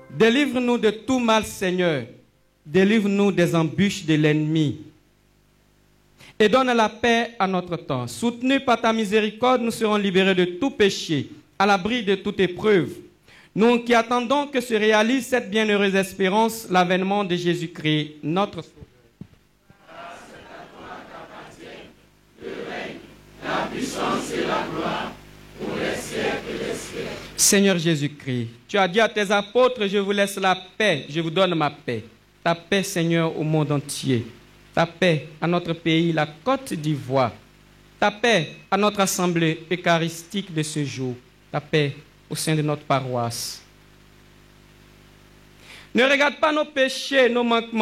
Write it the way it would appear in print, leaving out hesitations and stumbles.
Délivre-nous de tout mal, Seigneur. Délivre-nous des embûches de l'ennemi. Et donne la paix à notre temps. Soutenus par ta miséricorde, nous serons libérés de tout péché, à l'abri de toute épreuve. Nous qui attendons que se réalise cette bienheureuse espérance, l'avènement de Jésus-Christ, notre Sauveur. Grâce à toi qu'appartient le règne, la puissance et la gloire pour les siècles des siècles. Seigneur Jésus-Christ, tu as dit à tes apôtres, je vous laisse la paix, je vous donne ma paix. Ta paix, Seigneur, au monde entier. Ta paix à notre pays, la Côte d'Ivoire. Ta paix à notre assemblée eucharistique de ce jour. Ta paix au sein de notre paroisse. Ne regarde pas nos péchés, nos manquements.